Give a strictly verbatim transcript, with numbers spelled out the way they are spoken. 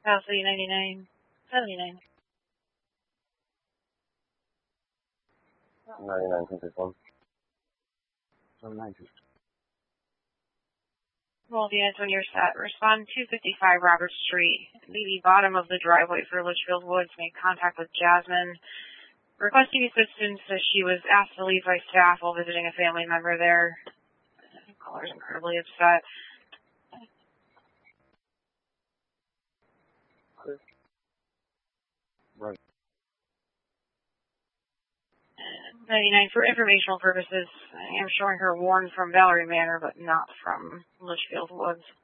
Southie ninety-nine seventy-nine. ninety-nine, ten fifty-one. seventy-nine. Well, the answer when you're set. Respond two fifty-five Robert Street. Leave the bottom of the driveway for Litchfield Woods. Make contact with Jasmine. Requesting assistance as she was asked to leave by staff while visiting a family member there. The caller's incredibly upset. Right. ninety-nine, for informational purposes, I am showing her warned from Valerie Manor, but not from Litchfield Woods.